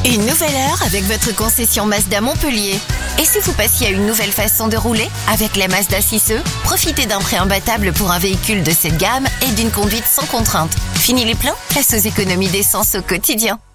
Une nouvelle heure avec votre concession Mazda Montpellier. Et si vous passiez à une nouvelle façon de rouler? Avec la Mazda 6e, profitez d'un prix imbattable pour un véhicule de cette gamme et d'une conduite sans contrainte. Fini les plans? Place aux économies d'essence au quotidien.